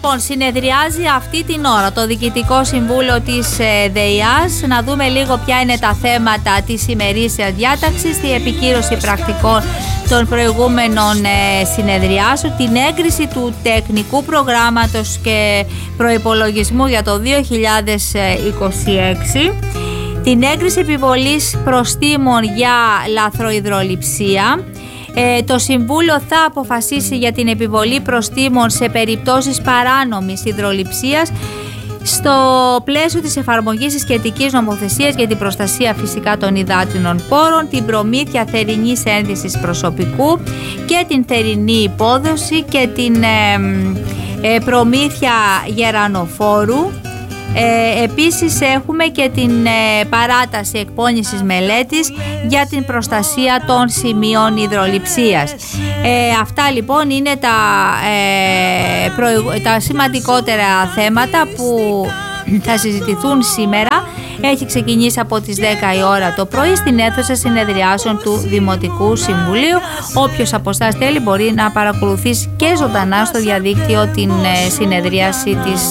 λοιπόν, συνεδριάζει αυτή την ώρα το Διοικητικό Συμβούλιο της ΔΕΙΑΣ. Να δούμε λίγο ποια είναι τα θέματα της ημερήσιας διάταξης, τη επικύρωση πρακτικών των προηγούμενων συνεδριάσεων, την έγκριση του τεχνικού προγράμματος και προϋπολογισμού για το 2026, την έγκριση επιβολής προστίμων για λαθροϊδροληψία. Το Συμβούλιο θα αποφασίσει για την επιβολή προστίμων σε περιπτώσεις παράνομης υδροληψίας στο πλαίσιο της εφαρμογής της σχετικής νομοθεσίας για την προστασία φυσικά των υδάτινων πόρων, την προμήθεια θερινής ένδυσης προσωπικού και την θερινή υπόδοση και την προμήθεια γερανοφόρου. Επίσης έχουμε και την παράταση εκπόνησης μελέτης για την προστασία των σημείων υδροληψίας. Αυτά λοιπόν είναι τα σημαντικότερα θέματα που θα συζητηθούν σήμερα. Έχει ξεκινήσει από τις 10 η ώρα το πρωί στην αίθουσα συνεδριάσεων του Δημοτικού Συμβουλίου. Όποιος από εσάς θέλει μπορεί να παρακολουθήσει και ζωντανά στο διαδίκτυο την συνεδρίαση της